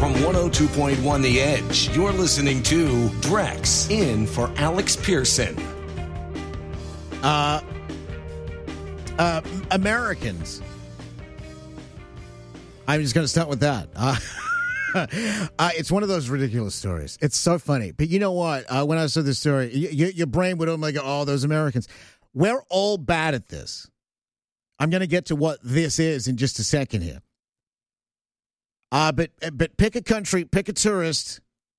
From 102.1 The Edge, you're listening to Drex in for Alex Pearson. Americans. I'm just going to start with that. It's one of those ridiculous stories. It's so funny. But you know what? When I saw this story, your brain would only go, oh, those Americans. We're all bad at this. I'm going to get to what this is in just a second here. But pick a country, pick a tourist,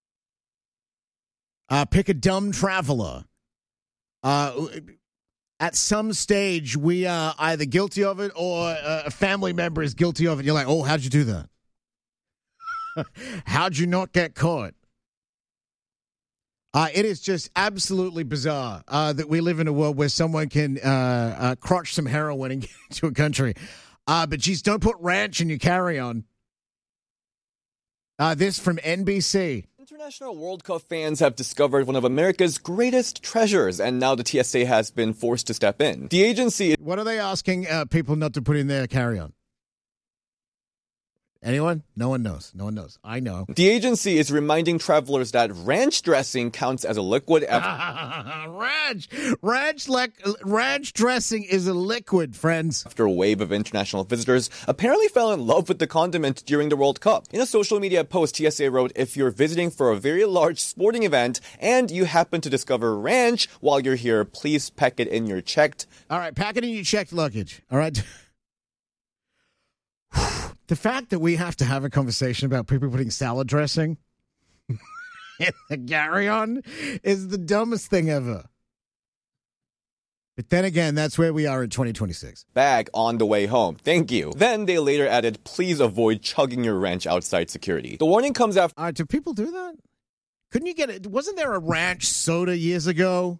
pick a dumb traveler. At some stage, we are either guilty of it or a family member is guilty of it. You're like, oh, how'd you do that? How'd you not get caught? It is just absolutely bizarre that we live in a world where someone can crotch some heroin and get into a country. But geez, don't put ranch in your carry-on. This from NBC. International World Cup fans have discovered one of America's greatest treasures, and now the TSA has been forced to step in. The agency... What are they asking people not to put in their carry-on? Anyone? No one knows. No one knows. I know. The agency is reminding travelers that ranch dressing counts as a liquid. Ranch dressing is a liquid, friends. After a wave of international visitors apparently fell in love with the condiment during the World Cup. In a social media post, TSA wrote, if you're visiting for a very large sporting event and you happen to discover ranch while you're here, please pack it in your checked... All right, pack it in your checked luggage. All right. The fact that we have to have a conversation about people putting salad dressing in the carry-on is the dumbest thing ever. But then again, that's where we are in 2026. Bag on the way home. Thank you. Then they later added, please avoid chugging your ranch outside security. The warning comes after... Do people do that? Couldn't you get it? Wasn't there a ranch soda years ago?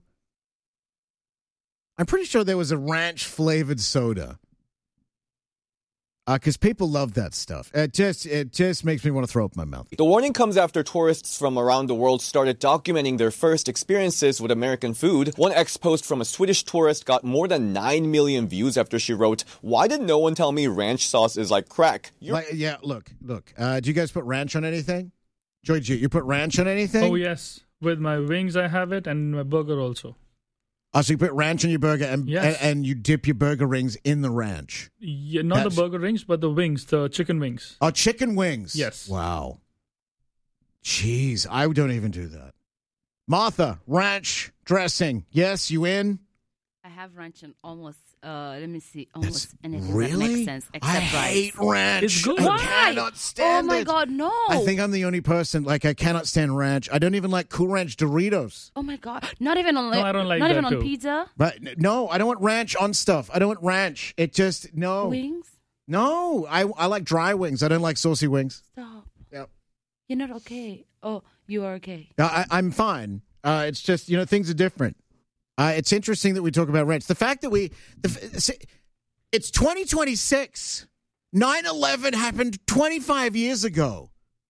I'm pretty sure there was a ranch-flavored soda. Because people love that stuff. It just makes me want to throw up my mouth. The warning comes after tourists from around the world started documenting their first experiences with American food. One ex-post from a Swedish tourist got more than 9 million views after she wrote, why did no one tell me ranch sauce is like crack? Look. Do you guys put ranch on anything? George, you put ranch on anything? Oh, yes. With my wings, I have it, and my burger also. Oh, so you put ranch on your burger yes. and you dip your burger rings in the ranch? Yeah, not the burger rings, but the wings, the chicken wings. Oh, chicken wings. Yes. Wow. Jeez, I don't even do that. Martha, ranch dressing. Yes, you in? I have ranch in almost, almost anything really? that makes sense except I rice. hate ranch. It's good. I Why? cannot stand Oh my it. God, no. I think I'm the only person, I cannot stand ranch. I don't even like Cool Ranch Doritos. Oh my God, not even on No, I don't like not that even on too. pizza. But no, I don't want ranch on stuff. I don't want ranch. It just, no. Wings. No, I like dry wings. I don't like saucy wings. Stop. Yep. You're not okay. Oh, you are okay. I'm fine. It's just, things are different. It's interesting that we talk about ranch. The fact that it's 2026. 9/11 happened 25 years ago.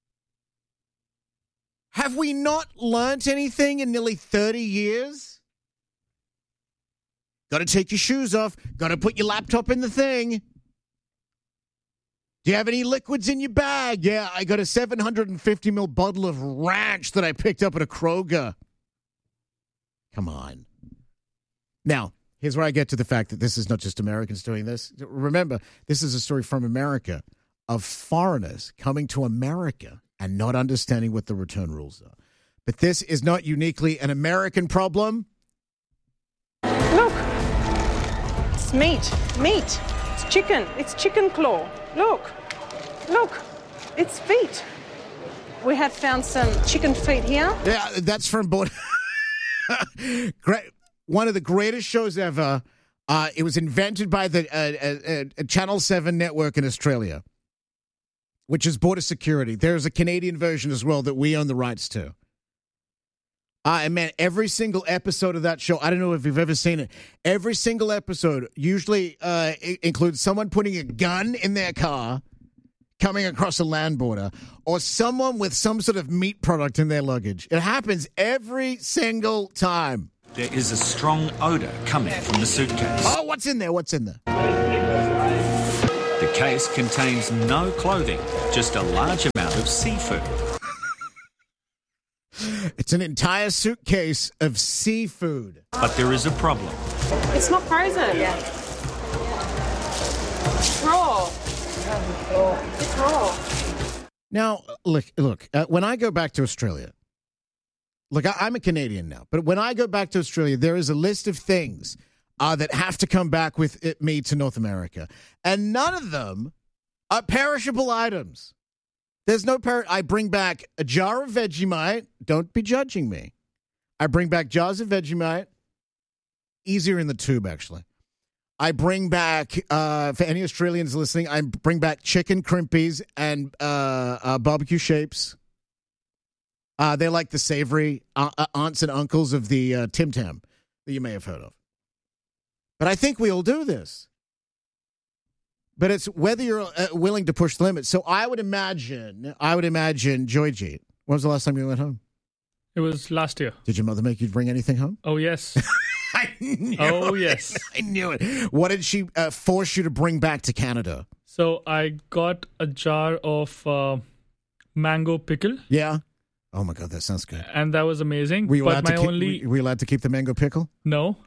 Have we not learnt anything in nearly 30 years? Got to take your shoes off. Got to put your laptop in the thing. Do you have any liquids in your bag? Yeah, I got a 750 ml bottle of ranch that I picked up at a Kroger. Come on. Now, here's where I get to the fact that this is not just Americans doing this. Remember, this is a story from America of foreigners coming to America and not understanding what the return rules are. But this is not uniquely an American problem. Look, it's meat. It's chicken. It's chicken claw. Look, it's feet. We have found some chicken feet here. Yeah, that's from Great. One of the greatest shows ever. It was invented by the Channel 7 network in Australia, which is Border Security. There's a Canadian version as well that we own the rights to. And man, every single episode of that show, I don't know if you've ever seen it, every single episode usually includes someone putting a gun in their car, coming across a land border, or someone with some sort of meat product in their luggage. It happens every single time. There is a strong odor coming from the suitcase. Oh, what's in there? The suitcase contains no clothing, just a large amount of seafood. It's an entire suitcase of seafood. But there is a problem. It's not frozen. Yeah. It's raw. It's raw. Now, look. When I go back to Australia, look, I'm a Canadian now, but when I go back to Australia, there is a list of things that have to come back with me to North America, and none of them are perishable items. There's no I bring back a jar of Vegemite. Don't be judging me. I bring back jars of Vegemite. Easier in the tube, actually. I bring back, for any Australians listening, I bring back chicken crimpies and barbecue shapes. They're like the savory aunts and uncles of the Tim Tam that you may have heard of. But I think we all do this. But it's whether you're willing to push the limits. So I would imagine, Joyjeet, when was the last time you went home? It was last year. Did your mother make you bring anything home? Oh, yes. I knew yes. I knew it. What did she force you to bring back to Canada? So I got a jar of mango pickle. Yeah. Oh, my God, that sounds good. And that was amazing. Were you but were you allowed to keep the mango pickle? No.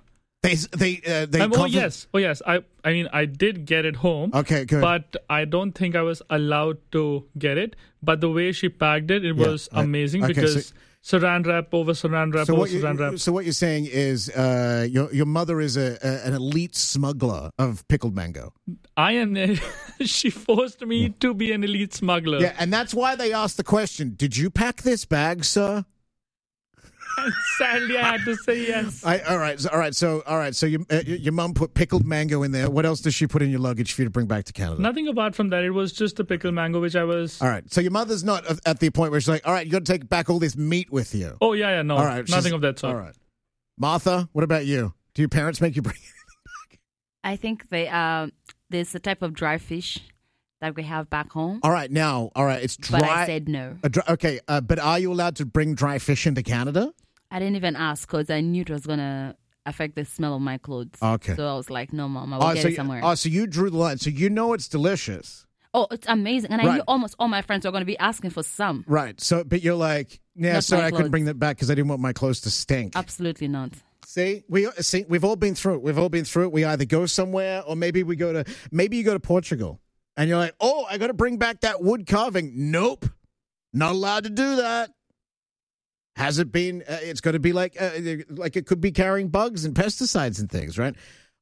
Oh yes. I mean, I did get it home. Okay, good. But I don't think I was allowed to get it. But the way she packed it, was amazing because saran wrap over saran wrap over saran wrap. So what you're saying is your mother is an elite smuggler of pickled mango. I am. She forced me to be an elite smuggler. Yeah, and that's why they asked the question: did you pack this bag, sir? And sadly, I had to say yes. All right. So your mom put pickled mango in there. What else does she put in your luggage for you to bring back to Canada? Nothing apart from that. It was just the pickled mango, which I was. All right. So your mother's not at the point where she's like, all right, you got to take back all this meat with you. Oh yeah, no. All right, nothing of that sort. All right. Martha, what about you? Do your parents make you bring anything back? I think there's a type of dry fish that we have back home. All right, it's dry. But I said no. Okay, but are you allowed to bring dry fish into Canada? I didn't even ask because I knew it was going to affect the smell of my clothes. Okay. So I was like, no, Mom, I will get it somewhere. So you drew the line. So you know it's delicious. Oh, it's amazing. And I knew almost all my friends were going to be asking for some. Right. So, but you're like, yeah, sorry, I couldn't bring that back because I didn't want my clothes to stink. Absolutely not. See, we've all been through it. We either go somewhere or maybe you go to Portugal and you're like, oh, I got to bring back that wood carving. Nope. Not allowed to do that. Has it been? It's going to be like it could be carrying bugs and pesticides and things, right?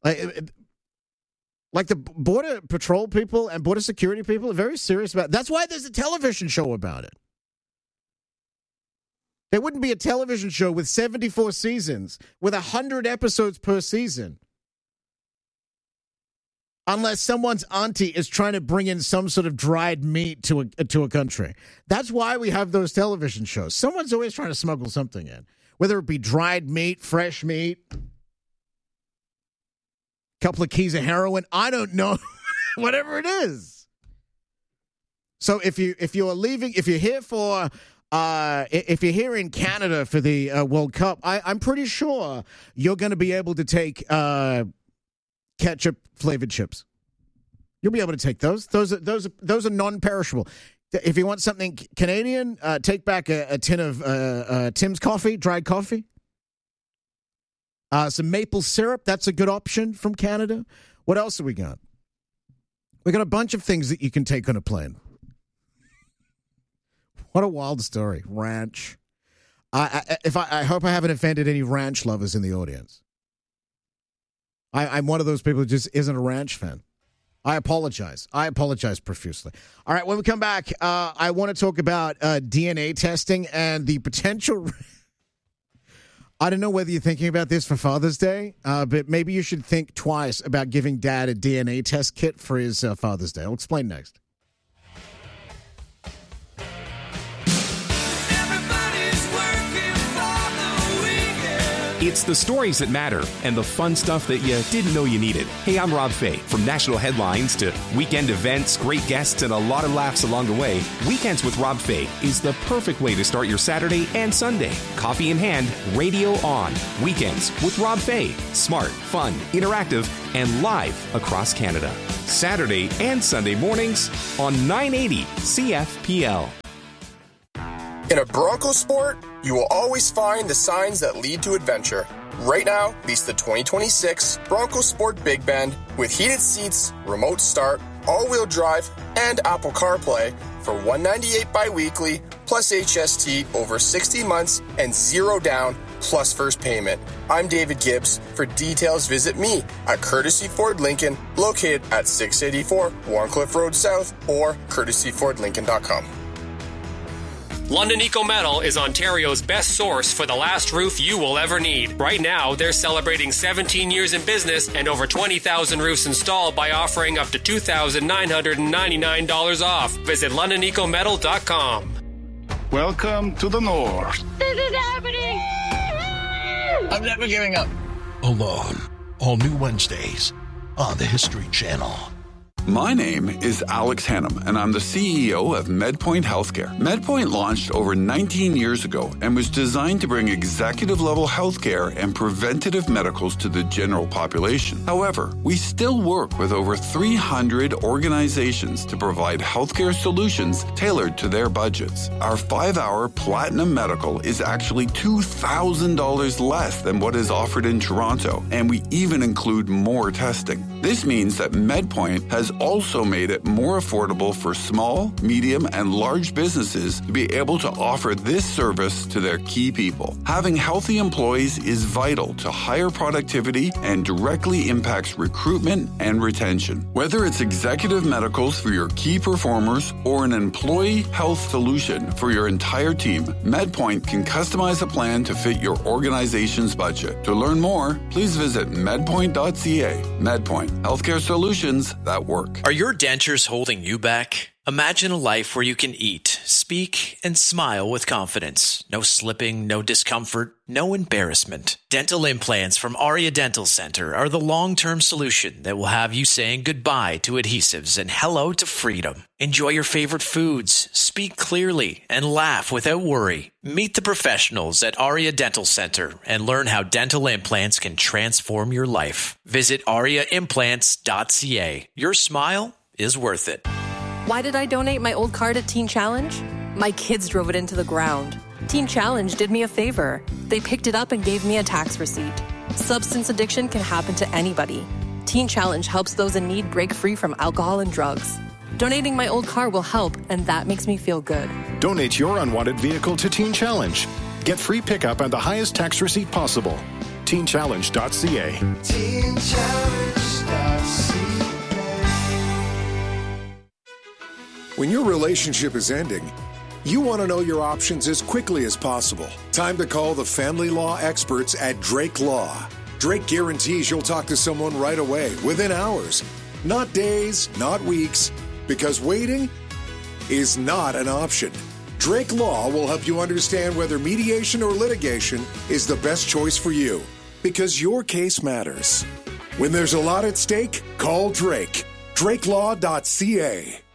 Like the border patrol people and border security people are very serious about it. That's why there's a television show about it. There wouldn't be a television show with 74 seasons with 100 episodes per season unless someone's auntie is trying to bring in some sort of dried meat to a country. That's why we have those television shows. Someone's always trying to smuggle something in, whether it be dried meat, fresh meat, a couple of keys of heroin. I don't know, whatever it is. So if you're here in Canada for the World Cup, I'm pretty sure you're going to be able to take ketchup flavored chips. You'll be able to take those. Those are non-perishable. If you want something Canadian, take back a tin of Tim's coffee, dried coffee. Some maple syrup. That's a good option from Canada. What else have we got? We got a bunch of things that you can take on a plane. What a wild story. Ranch. I hope I haven't offended any ranch lovers in the audience. I'm one of those people who just isn't a ranch fan. I apologize. Profusely. All right, when we come back, I want to talk about DNA testing and the potential. I don't know whether you're thinking about this for Father's Day, but maybe you should think twice about giving Dad a DNA test kit for his Father's Day. I'll explain next. It's the stories that matter and the fun stuff that you didn't know you needed. Hey, I'm Rob Fay. From national headlines to weekend events, great guests, and a lot of laughs along the way, Weekends with Rob Fay is the perfect way to start your Saturday and Sunday. Coffee in hand, radio on. Weekends with Rob Fay. Smart, fun, interactive, and live across Canada. Saturday and Sunday mornings on 980 CFPL. In a Bronco sport, you will always find the signs that lead to adventure. Right now, lease the 2026 Bronco Sport Big Bend with heated seats, remote start, all-wheel drive, and Apple CarPlay for $198 bi-weekly plus HST over 60 months and zero down plus first payment. I'm David Gibbs. For details, visit me at Courtesy Ford Lincoln, located at 684 Warncliffe Road South or courtesyfordlincoln.com. London Eco Metal is Ontario's best source for the last roof you will ever need. Right now, they're celebrating 17 years in business and over 20,000 roofs installed by offering up to $2,999 off. Visit LondonEcoMetal.com. Welcome to the North. This is happening! I'm never giving up. Alone. All new Wednesdays on the History Channel. My name is Alex Hannum, and I'm the CEO of MedPoint Healthcare. MedPoint launched over 19 years ago and was designed to bring executive-level healthcare and preventative medicals to the general population. However, we still work with over 300 organizations to provide healthcare solutions tailored to their budgets. Our 5-hour Platinum Medical is actually $2,000 less than what is offered in Toronto, and we even include more testing. This means that MedPoint has also made it more affordable for small, medium, and large businesses to be able to offer this service to their key people. Having healthy employees is vital to higher productivity and directly impacts recruitment and retention. Whether it's executive medicals for your key performers or an employee health solution for your entire team, MedPoint can customize a plan to fit your organization's budget. To learn more, please visit medpoint.ca. MedPoint, healthcare solutions that work. Are your dentures holding you back? Imagine a life where you can eat, speak, and smile with confidence. No slipping, no discomfort, no embarrassment. Dental implants from Aria Dental Center are the long-term solution that will have you saying goodbye to adhesives and hello to freedom. Enjoy your favorite foods, speak clearly, and laugh without worry. Meet the professionals at Aria Dental Center and learn how dental implants can transform your life. Visit ariaimplants.ca. Your smile is worth it. Why did I donate my old car to Teen Challenge? My kids drove it into the ground. Teen Challenge did me a favor. They picked it up and gave me a tax receipt. Substance addiction can happen to anybody. Teen Challenge helps those in need break free from alcohol and drugs. Donating my old car will help, and that makes me feel good. Donate your unwanted vehicle to Teen Challenge. Get free pickup and the highest tax receipt possible. TeenChallenge.ca. TeenChallenge.ca. When your relationship is ending, you want to know your options as quickly as possible. Time to call the family law experts at Drake Law. Drake guarantees you'll talk to someone right away, within hours. Not days, not weeks, because waiting is not an option. Drake Law will help you understand whether mediation or litigation is the best choice for you, because your case matters. When there's a lot at stake, call Drake. DrakeLaw.ca.